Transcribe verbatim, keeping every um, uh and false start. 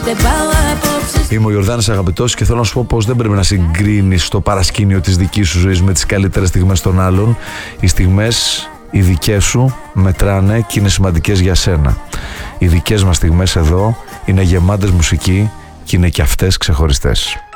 Είμαι ο Ιορδάνης Αγαπητός και θέλω να σου πω πως δεν πρέπει να συγκρίνεις το παρασκήνιο της δικής σου ζωής με τις καλύτερες στιγμές των άλλων. Οι στιγμές οι δικές σου μετράνε και είναι σημαντικές για σένα. Οι δικές μας στιγμές εδώ είναι γεμάτες μουσική και είναι και αυτές ξεχωριστές.